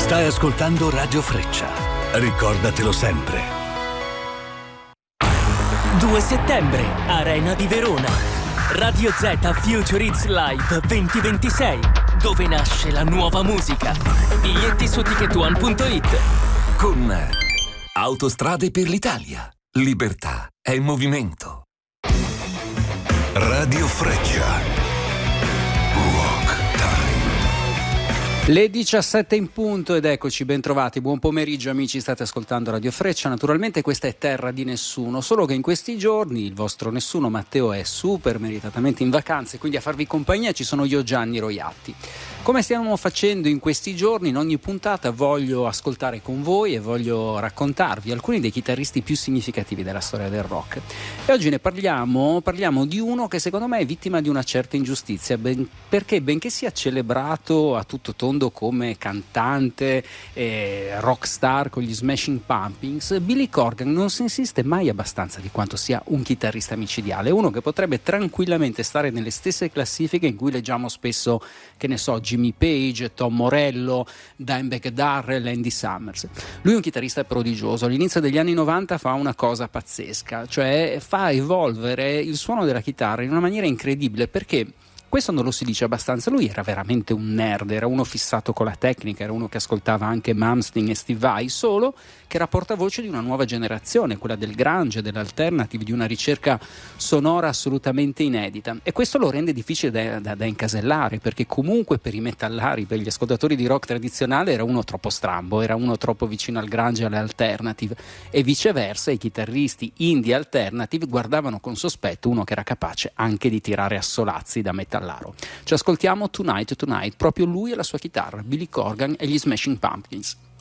Stai ascoltando Radio Freccia. Ricordatelo sempre. 2 settembre, Arena di Verona. Radio Z Future Hits Live 2026, dove nasce la nuova musica. Biglietti su ticketone.it. Con Autostrade per l'Italia. Libertà è movimento. Radio Freccia. Le 17 in punto ed eccoci, ben trovati, buon pomeriggio amici, state ascoltando Radio Freccia. Naturalmente questa è terra di nessuno, solo che in questi giorni il vostro nessuno Matteo è super meritatamente in vacanze, quindi a farvi compagnia ci sono io, Gianni Roiatti. Come stiamo facendo in questi giorni, in ogni puntata voglio ascoltare con voi e voglio raccontarvi alcuni dei chitarristi più significativi della storia del rock. E oggi ne parliamo di uno che secondo me è vittima di una certa ingiustizia, perché benché sia celebrato a tutto tondo come cantante, rockstar con gli Smashing Pumpkins, Billy Corgan non si insiste mai abbastanza di quanto sia un chitarrista micidiale, uno che potrebbe tranquillamente stare nelle stesse classifiche in cui leggiamo spesso, che ne so, Jimmy Page, Tom Morello, Dimebag Darrell, Andy Summers. Lui è un chitarrista prodigioso, all'inizio degli anni 90 fa una cosa pazzesca, cioè fa evolvere il suono della chitarra in una maniera incredibile, perché questo non lo si dice abbastanza. Lui era veramente un nerd, era uno fissato con la tecnica, era uno che ascoltava anche Malmsteen e Steve Vai, solo che era portavoce di una nuova generazione, quella del grunge, dell'alternative, di una ricerca sonora assolutamente inedita, e questo lo rende difficile da incasellare, perché comunque per i metallari, per gli ascoltatori di rock tradizionale era uno troppo strambo, era uno troppo vicino al grunge e alle alternative, e viceversa i chitarristi indie alternative guardavano con sospetto uno che era capace anche di tirare assolazzi da metallaro. Ci ascoltiamo Tonight, proprio lui e la sua chitarra, Billy Corgan e gli Smashing Pumpkins.